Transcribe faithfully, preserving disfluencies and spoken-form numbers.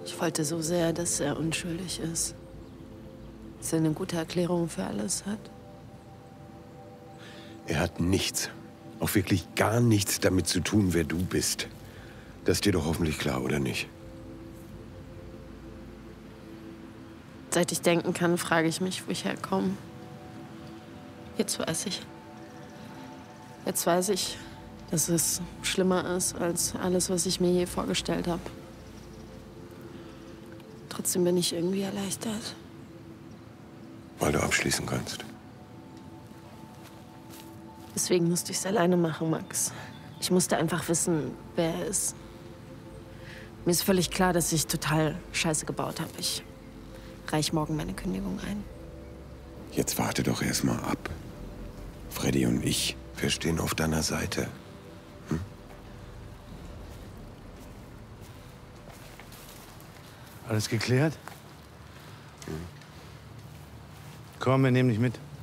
Ich wollte so sehr, dass er unschuldig ist. Dass er eine gute Erklärung für alles hat. Er hat nichts, auch wirklich gar nichts damit zu tun, wer du bist. Das ist dir doch hoffentlich klar, oder nicht? Seit ich denken kann, frage ich mich, wo ich herkomme. Jetzt weiß ich. Jetzt weiß ich, dass es schlimmer ist als alles, was ich mir je vorgestellt habe. Trotzdem bin ich irgendwie erleichtert. Weil du abschließen kannst. Deswegen musste ich es alleine machen, Max. Ich musste einfach wissen, wer er ist. Mir ist völlig klar, dass ich total Scheiße gebaut habe. Ich reich morgen meine Kündigung ein. Jetzt warte doch erst mal ab. Freddy und ich, wir stehen auf deiner Seite. Hm? Alles geklärt? Hm. Komm, wir nehmen dich mit.